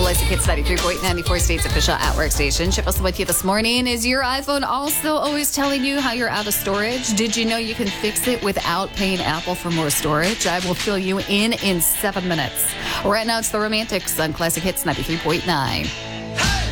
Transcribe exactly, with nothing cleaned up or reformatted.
Classic Hits ninety-three point nine, four State's official at work station. Chip us with you this morning. Is your iPhone also always telling you how you're out of storage? Did you know you can fix it without paying Apple for more storage? I will fill you in in seven minutes. Right now, it's the Romantics on Classic Hits ninety-three point nine.